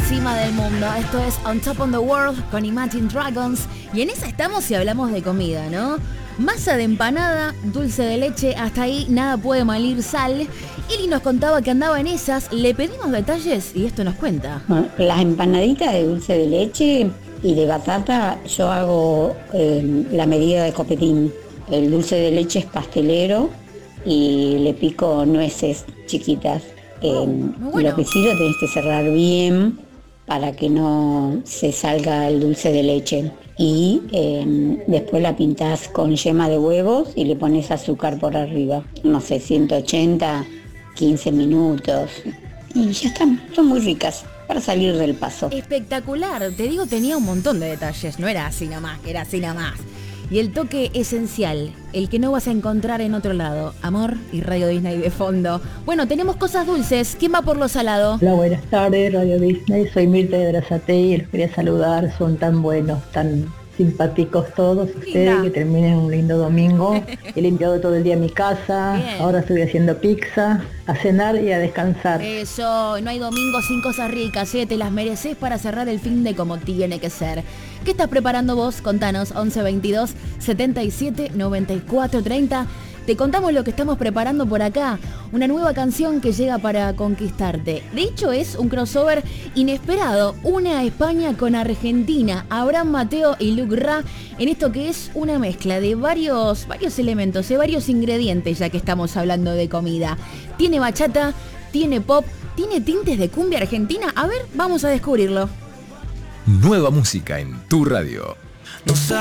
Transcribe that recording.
cima del mundo. Esto es On Top of the World con Imagine Dragons. Y en esa estamos si hablamos de comida, ¿no? Masa de empanada, dulce de leche, hasta ahí nada puede malir sal. Eli nos contaba que andaba en esas, le pedimos detalles y esto nos cuenta. Bueno, las empanaditas de dulce de leche y de batata yo hago la medida de copetín. El dulce de leche es pastelero y le pico nueces chiquitas. Bueno. Lo que sí lo tenés que cerrar bien para que no se salga el dulce de leche. Y después la pintás con yema de huevos y le pones azúcar por arriba. No sé, 180, 15 minutos. Y ya están, son muy ricas para salir del paso. Espectacular, te digo, tenía un montón de detalles, no era así nomás, era así nomás. Y el toque esencial, el que no vas a encontrar en otro lado, amor y Radio Disney de fondo. Bueno, tenemos cosas dulces, ¿quién va por lo salado? Hola, buenas tardes, Radio Disney, soy Mirta de Brazatei y los quería saludar, son tan buenos, tan simpáticos todos ustedes, Linda. que terminen un lindo domingo. He limpiado todo el día mi casa, Bien. ahora estoy haciendo pizza, a cenar y a descansar. Eso, no hay domingo sin cosas ricas, ¿eh? Te las mereces para cerrar el fin de como tiene que ser. ¿Qué estás preparando vos? Contanos, 11 22 77 94 30. Te contamos lo que estamos preparando por acá. Una nueva canción que llega para conquistarte. De hecho, es un crossover inesperado. Une a España con Argentina. Abraham Mateo y Luke Ra en esto que es una mezcla de varios elementos, de varios ingredientes, ya que estamos hablando de comida. Tiene bachata, tiene pop, tiene tintes de cumbia argentina. A ver, vamos a descubrirlo. Nueva música en tu radio.